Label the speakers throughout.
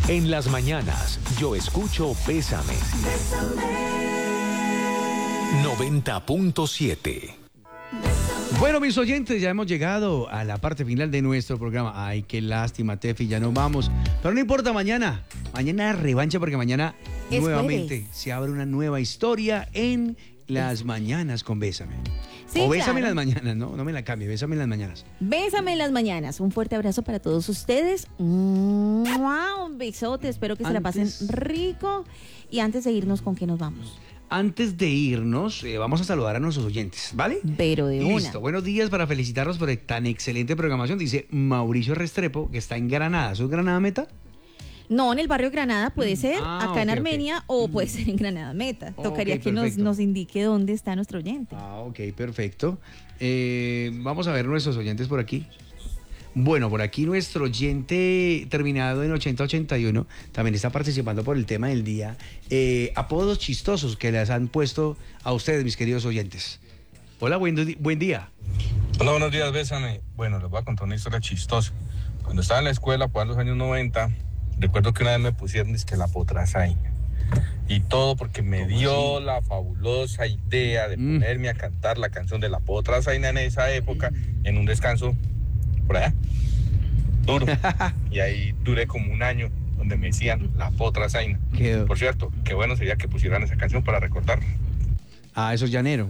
Speaker 1: En las mañanas, yo escucho Bésame. 90.7.
Speaker 2: Bueno, mis oyentes, ya hemos llegado a la parte final de nuestro programa. Ay, qué lástima, Tefi, ya nos vamos. Pero no importa, mañana es revancha porque mañana
Speaker 3: Es
Speaker 2: nuevamente
Speaker 3: jueves.
Speaker 2: se abre una nueva historia en las mañanas con Bésame.
Speaker 3: Sí,
Speaker 2: o Bésame en
Speaker 3: claro.
Speaker 2: las mañanas, no me la cambie, Bésame en las mañanas.
Speaker 3: Bésame en las mañanas. Un fuerte abrazo para todos ustedes. ¡Mua! Un besote. Espero que se la pasen rico. Y antes de irnos, ¿con qué nos vamos?
Speaker 2: Antes de irnos, vamos a saludar a nuestros oyentes, ¿vale?
Speaker 3: Pero de
Speaker 2: Listo,
Speaker 3: una.
Speaker 2: buenos días para felicitarlos por tan excelente programación. Dice Mauricio Restrepo, que está en Granada. ¿Eso es Granada Meta?
Speaker 3: No, en el barrio Granada puede ser, acá en
Speaker 2: ok,
Speaker 3: Armenia, o puede ser en Granada Meta.
Speaker 2: Ok,
Speaker 3: Tocaría que
Speaker 2: perfecto.
Speaker 3: nos indique dónde está nuestro oyente.
Speaker 2: Ok, perfecto. Vamos a ver nuestros oyentes por aquí. Bueno, por aquí nuestro oyente terminado en 8081 también está participando por el tema del día. Apodos chistosos que les han puesto a ustedes, mis queridos oyentes. Hola, buen día.
Speaker 4: Hola, buenos días, Bésame. Bueno, les voy a contar una historia chistosa. Cuando estaba en la escuela, por los años 90, recuerdo que una vez me pusieron que la potrasaina. Y todo porque me dio la fabulosa idea de ponerme a cantar la canción de la potrasaina en esa época, en un descanso por allá, duro. Y ahí duré como un año donde me decían la potrasaina. Por cierto, qué bueno sería que pusieran esa canción para recordarlo.
Speaker 2: Ah, eso es llanero.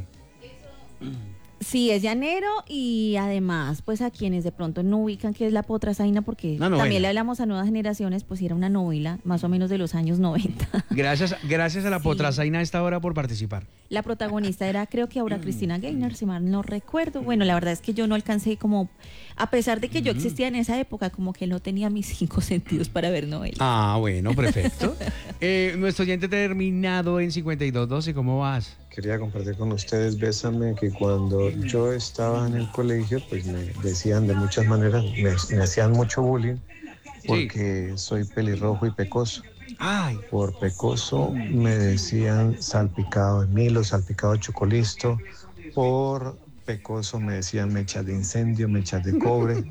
Speaker 3: Sí, es llanero y además, pues a quienes de pronto no ubican qué es la potrasaina, porque
Speaker 2: Una novela.
Speaker 3: también le hablamos a nuevas generaciones, pues era una novela más o menos de los años 90.
Speaker 2: Gracias a la potrasaina a esta hora por participar.
Speaker 3: La protagonista era, creo que Aura Cristina Gaynor, si mal no recuerdo. Bueno, la verdad es que yo no alcancé como, a pesar de que yo existía en esa época, como que no tenía mis 5 sentidos para ver novelas.
Speaker 2: Ah, bueno, perfecto. Nuestro oyente terminado en 5212, ¿cómo vas?
Speaker 5: Quería compartir con ustedes, Bésame, que cuando yo estaba en el colegio, pues me decían de muchas maneras, me hacían mucho bullying porque soy pelirrojo y pecoso.
Speaker 2: Ay.
Speaker 5: Por pecoso me decían salpicado de Milo, salpicado de Chocolisto. Por pecoso me decían mechas de incendio, mechas de cobre.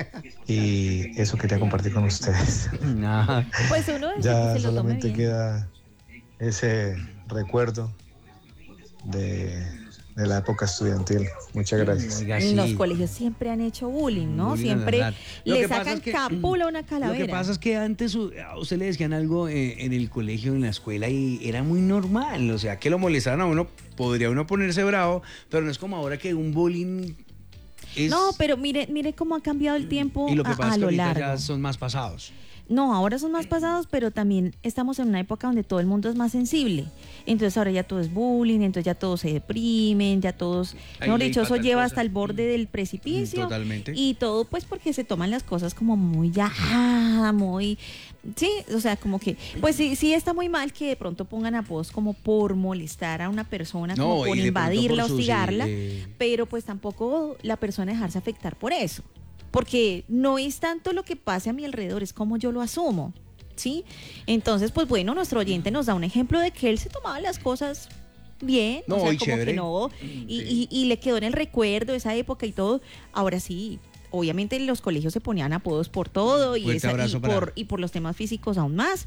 Speaker 5: Y eso quería compartir con ustedes.
Speaker 3: Pues uno de
Speaker 5: Ya
Speaker 3: que se lo tome
Speaker 5: solamente
Speaker 3: bien.
Speaker 5: queda ese recuerdo de la época estudiantil. Muchas gracias.
Speaker 3: En los colegios siempre han hecho bullying, ¿no?
Speaker 2: Bullying,
Speaker 3: Siempre
Speaker 2: ¿verdad? Lo
Speaker 3: le
Speaker 2: que pasa
Speaker 3: sacan
Speaker 2: es que-
Speaker 3: capula a una calavera.
Speaker 2: Lo que pasa es que antes a usted le decían algo en el colegio, en la escuela, y era muy normal. O sea, que lo molestaran a uno, podría uno ponerse bravo, pero no es como ahora que un bullying es...
Speaker 3: No, pero mire cómo ha cambiado el tiempo
Speaker 2: y lo que pasa
Speaker 3: a
Speaker 2: es que
Speaker 3: lo
Speaker 2: ahorita
Speaker 3: largo.
Speaker 2: ya son más pasados.
Speaker 3: No, ahora son más pasados, pero también estamos en una época donde todo el mundo es más sensible. Entonces ahora ya todo es bullying, entonces ya todos se deprimen, ya todos,
Speaker 2: Hay
Speaker 3: mejor
Speaker 2: ley
Speaker 3: dicho,
Speaker 2: para
Speaker 3: eso
Speaker 2: tal
Speaker 3: lleva
Speaker 2: cosa.
Speaker 3: hasta el borde del precipicio.
Speaker 2: Totalmente.
Speaker 3: Y todo pues porque se toman las cosas como muy muy... Sí, o sea, como que, pues sí está muy mal que de pronto pongan apodos como por molestar a una persona,
Speaker 2: No,
Speaker 3: como por
Speaker 2: y de pronto
Speaker 3: invadirla,
Speaker 2: por sus,
Speaker 3: hostigarla, pero pues tampoco la persona dejarse afectar por eso. Porque no es tanto lo que pase a mi alrededor, es como yo lo asumo, ¿sí? Entonces, pues bueno, nuestro oyente nos da un ejemplo de que él se tomaba las cosas bien,
Speaker 2: No,
Speaker 3: o sea,
Speaker 2: y
Speaker 3: como
Speaker 2: chévere.
Speaker 3: que no, y le quedó en el recuerdo esa época y todo. Ahora sí, obviamente en los colegios se ponían apodos por todo
Speaker 2: Fuerte abrazo para-
Speaker 3: y por los temas físicos aún más.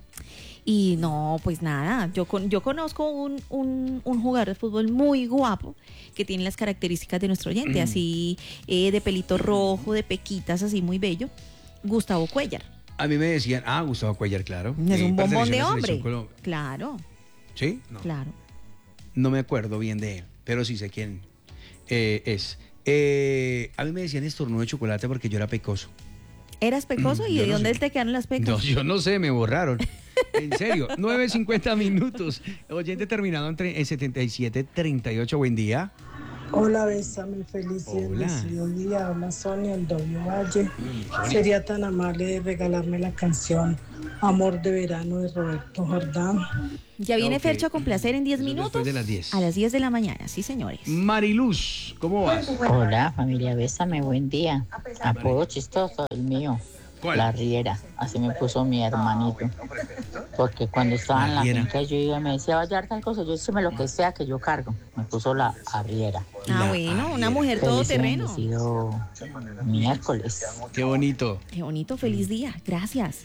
Speaker 3: Y no, pues nada, yo conozco un jugador de fútbol muy guapo que tiene las características de nuestro oyente, así de pelito rojo, de pequitas, así muy bello, Gustavo Cuéllar.
Speaker 2: A mí me decían, Gustavo Cuéllar, claro.
Speaker 3: Es un bombón
Speaker 2: perteneció
Speaker 3: de
Speaker 2: a la
Speaker 3: hombre.
Speaker 2: selección
Speaker 3: Claro,
Speaker 2: ¿Sí? No.
Speaker 3: claro.
Speaker 2: No me acuerdo bien de él, pero sí sé quién es. A mí me decían estornudo de chocolate porque yo era pecoso.
Speaker 3: ¿Eras pecoso? ¿Y
Speaker 2: Yo
Speaker 3: de
Speaker 2: no
Speaker 3: dónde
Speaker 2: sé.
Speaker 3: te quedaron las pecas?
Speaker 2: No, yo no sé, me borraron. En serio, 9:50 minutos. Oyente terminado en 7738. Buen día.
Speaker 6: Hola, Bésame, feliz y
Speaker 2: Hola.
Speaker 6: bendecido día. Habla Sonia, el Dobio Valle. Sería tan amable de regalarme la canción Amor de Verano de Roberto Jordán.
Speaker 3: Ya viene
Speaker 2: Ok.
Speaker 3: Fercho a complacer en 10
Speaker 2: Eso
Speaker 3: minutos.
Speaker 2: después de las 10.
Speaker 3: A las 10 de la mañana, sí, señores.
Speaker 2: Mariluz, ¿cómo vas?
Speaker 7: Hola familia, Bésame, buen día. Apodo chistoso, el mío.
Speaker 2: ¿Cuál?
Speaker 7: La Riera, así me puso mi hermanito. Porque cuando estaba en la
Speaker 2: Arriera.
Speaker 7: finca yo iba y me decía, vaya a dar tal cosa, yo me lo que sea que yo cargo. Me puso la arriera.
Speaker 3: Ah, bueno, una mujer
Speaker 7: Feliz y
Speaker 3: todoterreno.
Speaker 7: bendecido miércoles.
Speaker 2: Qué bonito.
Speaker 3: Qué bonito, feliz día. Gracias.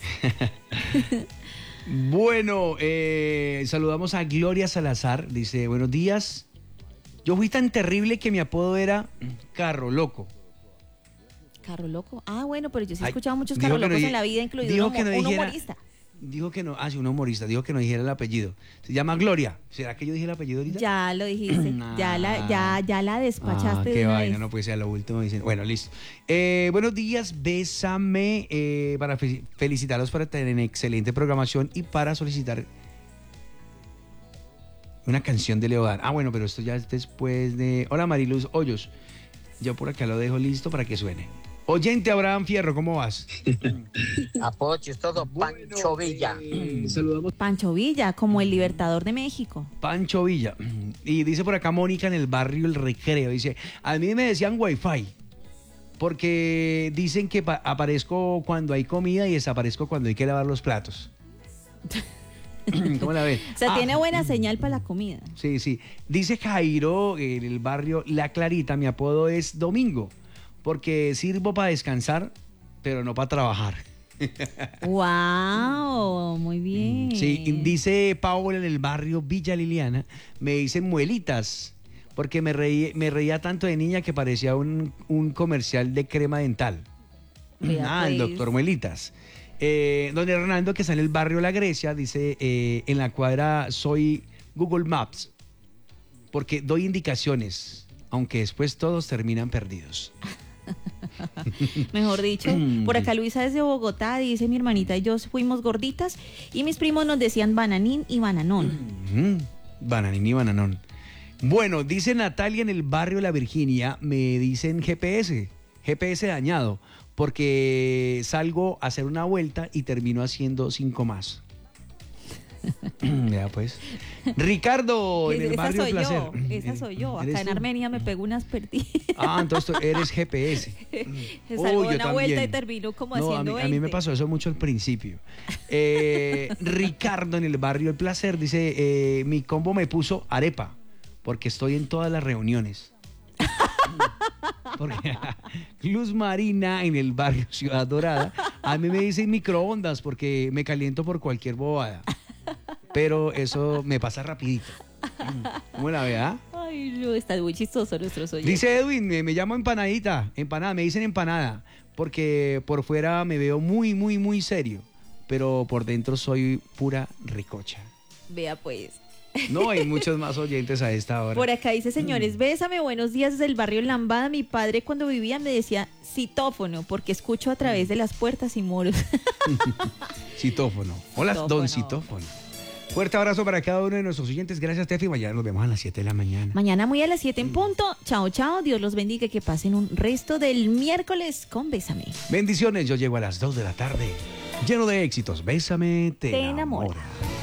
Speaker 2: Bueno, saludamos a Gloria Salazar. Dice, buenos días. Yo fui tan terrible que mi apodo era Carro Loco.
Speaker 3: Carro loco. Ah, bueno, pero yo sí he
Speaker 2: Ay,
Speaker 3: escuchado muchos
Speaker 2: dijo
Speaker 3: carros
Speaker 2: que no
Speaker 3: locos
Speaker 2: di-
Speaker 3: en la vida, incluido
Speaker 2: dijo
Speaker 3: un,
Speaker 2: que no
Speaker 3: un
Speaker 2: dijera-
Speaker 3: humorista.
Speaker 2: Dijo que no, sí, un humorista, dijo que no dijera el apellido. Se llama Gloria. ¿Será que yo dije el apellido ahorita?
Speaker 3: Ya lo dijiste. Ya la despachaste
Speaker 2: Qué
Speaker 3: de una
Speaker 2: vaina,
Speaker 3: vez.
Speaker 2: no puede ser a lo último. Dicen, bueno, listo. Buenos días, bésame para felicitarlos para tener excelente programación y para solicitar una canción de Leodán. Ah, bueno, pero esto ya es después de... Hola, Mariluz Hoyos. Yo por acá lo dejo listo para que suene. Oyente Abraham Fierro, ¿cómo vas?
Speaker 8: Apoyo, es todo Pancho Villa.
Speaker 2: Saludamos
Speaker 3: Pancho Villa, como el Libertador de México.
Speaker 2: Pancho Villa. Y dice por acá Mónica en el barrio El Recreo. Dice, a mí me decían Wi-Fi. Porque dicen que aparezco cuando hay comida y desaparezco cuando hay que lavar los platos. ¿Cómo la ves?
Speaker 3: O sea, tiene buena señal para la comida.
Speaker 2: Sí, sí. Dice Jairo en el barrio La Clarita, mi apodo es Domingo. Porque sirvo para descansar, pero no para trabajar.
Speaker 3: ¡Wow! Muy bien.
Speaker 2: Sí, y dice Paola en el barrio Villa Liliana, me dicen muelitas, porque me reía tanto de niña que parecía un comercial de crema dental.
Speaker 3: Vea,
Speaker 2: El
Speaker 3: pues.
Speaker 2: doctor Muelitas. Don Hernando, que está en el barrio La Grecia, dice, en la cuadra soy Google Maps, porque doy indicaciones, aunque después todos terminan perdidos.
Speaker 3: Mejor dicho, por acá Luisa desde Bogotá dice, mi hermanita y yo fuimos gorditas y mis primos nos decían bananín y bananón.
Speaker 2: Bananín y bananón. Bueno, dice Natalia en el barrio La Virginia, me dicen GPS dañado, porque salgo a hacer una vuelta y termino haciendo 5 más. Ya pues. Ricardo en el
Speaker 3: Esa
Speaker 2: barrio
Speaker 3: soy
Speaker 2: Placer.
Speaker 3: yo, esa soy yo.
Speaker 2: ¿Eres
Speaker 3: Acá en
Speaker 2: tú?
Speaker 3: Armenia me pego unas perdidas.
Speaker 2: Ah, entonces tú eres GPS.
Speaker 3: Salgo
Speaker 2: Uy,
Speaker 3: de
Speaker 2: yo
Speaker 3: una vuelta y
Speaker 2: también.
Speaker 3: termino como
Speaker 2: No,
Speaker 3: haciendo
Speaker 2: a mí me
Speaker 3: 20.
Speaker 2: pasó eso mucho al principio. Ricardo en el barrio El Placer dice, mi combo me puso arepa, porque estoy en todas las reuniones. Porque Luz Marina en el barrio Ciudad Dorada, a mí me dicen microondas porque me caliento por cualquier bobada. Pero eso me pasa rapidito. ¿Cómo la ve, ah?
Speaker 3: Ay, no, está muy chistoso nuestros oyentes.
Speaker 2: Dice Edwin, me llamo empanadita, me dicen empanada, porque por fuera me veo muy, muy, muy serio, pero por dentro soy pura ricocha.
Speaker 3: Vea pues.
Speaker 2: No, hay muchos más oyentes a esta hora.
Speaker 3: Por acá dice, señores, bésame, buenos días desde el barrio Lambada. Mi padre cuando vivía me decía citófono, porque escucho a través de las puertas y muros.
Speaker 2: Citófono. Hola, don
Speaker 3: Citófono.
Speaker 2: Citófono. Fuerte abrazo para cada uno de nuestros oyentes. Gracias, Tefi. Mañana nos vemos a las 7 de la mañana.
Speaker 3: Mañana muy a las 7 en punto. Chao, chao. Dios los bendiga y que pasen un resto del miércoles con Bésame.
Speaker 2: Bendiciones. Yo llego a las 2 de la tarde. Lleno de éxitos. Bésame, te
Speaker 3: Te enamora.
Speaker 2: enamora.